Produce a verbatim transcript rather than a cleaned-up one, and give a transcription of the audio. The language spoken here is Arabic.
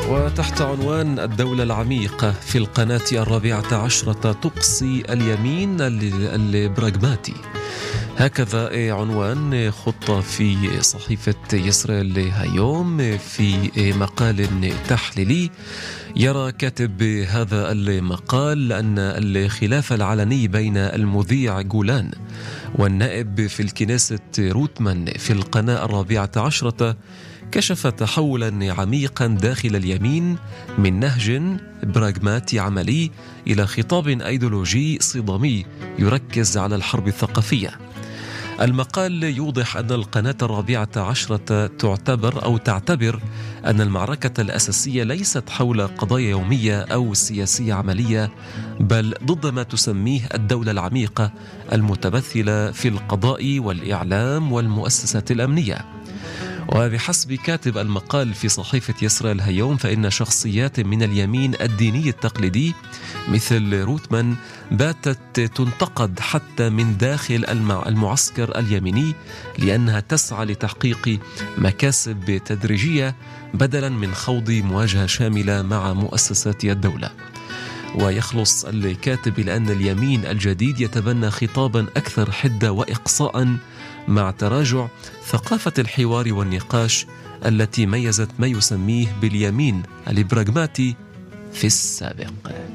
وتحت عنوان الدولة العميقة في القناة الرابعة عشرة تقصي اليمين البراغماتي. هكذا عنوان خطة في صحيفة إسرائيل اليوم في مقال تحليلي. يرى كاتب هذا المقال أن الخلاف العلني بين المذيع جولان والنائب في الكنيسة روتمان في القناة الرابعة عشرة كشف تحولا عميقا داخل اليمين من نهج براغماتي عملي إلى خطاب أيديولوجي صدامي يركز على الحرب الثقافية. المقال يوضح أن القناة الرابعة عشرة تعتبر أو تعتبر أن المعركة الأساسية ليست حول قضايا يومية أو سياسية عملية، بل ضد ما تسميه الدولة العميقة المتمثلة في القضاء والإعلام والمؤسسات الأمنية. وبحسب كاتب المقال في صحيفة إسرائيل اليوم فإن شخصيات من اليمين الديني التقليدي مثل روتمان باتت تنتقد حتى من داخل المعسكر اليميني لأنها تسعى لتحقيق مكاسب تدريجية بدلا من خوض مواجهة شاملة مع مؤسسات الدولة. ويخلص الكاتب إلى أن اليمين الجديد يتبنى خطابا أكثر حدة وإقصاء مع تراجع ثقافة الحوار والنقاش التي ميزت ما يسميه باليمين البراغماتي في السابق.